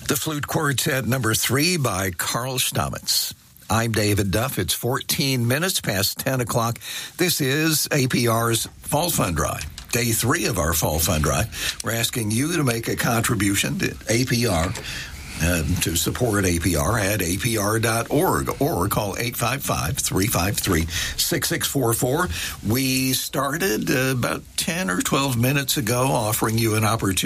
The Flute Quartet number 3 by Carl Stamitz. I'm David Duff. It's 14 minutes past 10 o'clock. This is APR's Fall Fund Drive, day 3 of our Fall Fund Drive. We're asking you to make a contribution to APR, to support APR at apr.org or call 855-353-6644. We started about 10 or 12 minutes ago offering you an opportunity